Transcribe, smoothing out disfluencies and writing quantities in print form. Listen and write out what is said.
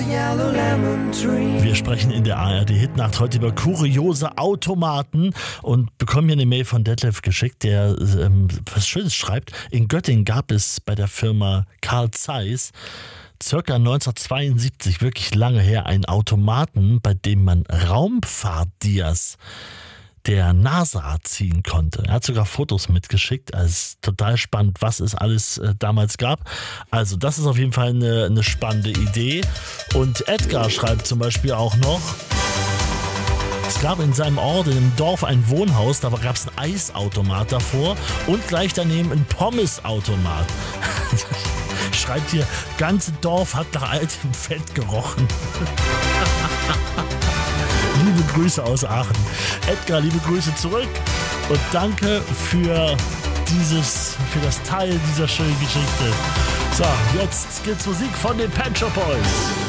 Wir sprechen in der ARD-Hitnacht heute über kuriose Automaten und bekommen hier eine Mail von Detlef geschickt, der was Schönes schreibt. In Göttingen gab es bei der Firma Carl Zeiss circa 1972, wirklich lange her, einen Automaten, bei dem man Raumfahrtdias der NASA ziehen konnte. Er hat sogar Fotos mitgeschickt. Also ist total spannend, was es alles damals gab. Also das ist auf jeden Fall eine spannende Idee. Und Edgar schreibt zum Beispiel auch noch: Es gab in seinem Ort, in einem Dorf, ein Wohnhaus, da gab es einen Eisautomat davor und gleich daneben einen Pommesautomat. Schreibt hier, ganze Dorf hat nach altem Fett gerochen. Liebe Grüße aus Aachen. Edgar, liebe Grüße zurück und danke für das Teil dieser schönen Geschichte. So, jetzt gibt's Musik von den Pet Shop Boys.